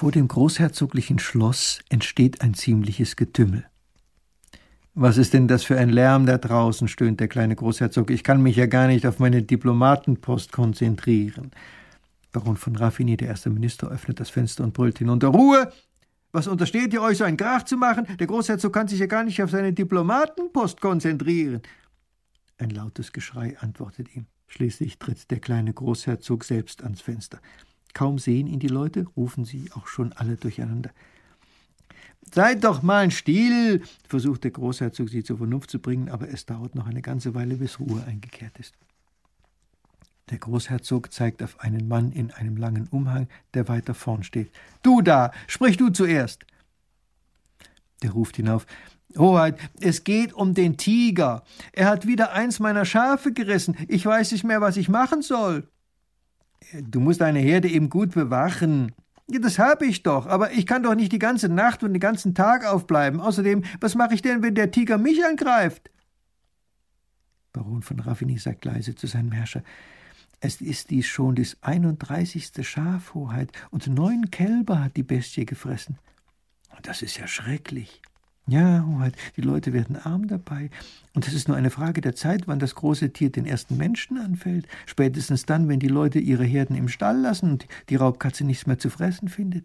Vor dem großherzoglichen Schloss entsteht ein ziemliches Getümmel. »Was ist denn das für ein Lärm da draußen?« stöhnt der kleine Großherzog. »Ich kann mich ja gar nicht auf meine Diplomatenpost konzentrieren.« Baron von Raffigny, der erste Minister, öffnet das Fenster und brüllt hinunter: »Ruhe! Was untersteht ihr euch, so einen Krach zu machen? Der Großherzog kann sich ja gar nicht auf seine Diplomatenpost konzentrieren.« Ein lautes Geschrei antwortet ihm. Schließlich tritt der kleine Großherzog selbst ans Fenster. Kaum sehen ihn die Leute, rufen sie auch schon alle durcheinander. »Seid doch mal still«, versucht der Großherzog, sie zur Vernunft zu bringen, aber es dauert noch eine ganze Weile, bis Ruhe eingekehrt ist. Der Großherzog zeigt auf einen Mann in einem langen Umhang, der weiter vorn steht. »Du da, sprich du zuerst!« Der ruft hinauf: »Hoheit, es geht um den Tiger. Er hat wieder eins meiner Schafe gerissen. Ich weiß nicht mehr, was ich machen soll.« »Du musst deine Herde eben gut bewachen.« »Ja, das habe ich doch, aber ich kann doch nicht die ganze Nacht und den ganzen Tag aufbleiben. Außerdem, was mache ich denn, wenn der Tiger mich angreift?« Baron von Raffigny sagt leise zu seinem Herrscher: »Es ist dies schon das 31. Schaf, Hoheit, und 9 Kälber hat die Bestie gefressen.« »Das ist ja schrecklich.« »Ja, Hoheit, die Leute werden arm dabei. Und es ist nur eine Frage der Zeit, wann das große Tier den ersten Menschen anfällt. Spätestens dann, wenn die Leute ihre Herden im Stall lassen und die Raubkatze nichts mehr zu fressen findet.«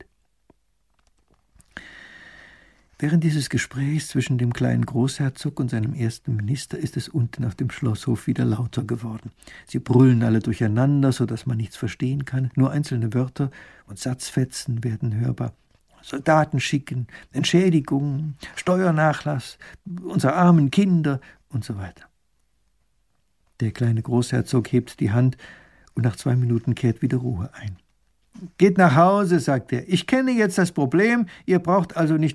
Während dieses Gesprächs zwischen dem kleinen Großherzog und seinem ersten Minister ist es unten auf dem Schlosshof wieder lauter geworden. Sie brüllen alle durcheinander, so dass man nichts verstehen kann. Nur einzelne Wörter und Satzfetzen werden hörbar. Soldaten schicken, Entschädigungen, Steuernachlass, unsere armen Kinder und so weiter. Der kleine Großherzog hebt die Hand und nach 2 Minuten kehrt wieder Ruhe ein. »Geht nach Hause«, sagt er. »Ich kenne jetzt das Problem. Ihr braucht also nicht